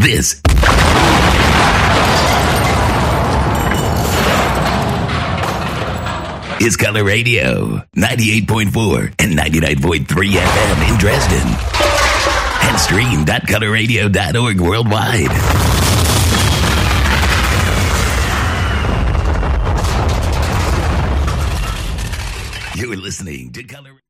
This is Color Radio, 98.4 and 99.3 FM in Dresden. And stream.colorradio.org worldwide. You're listening to Color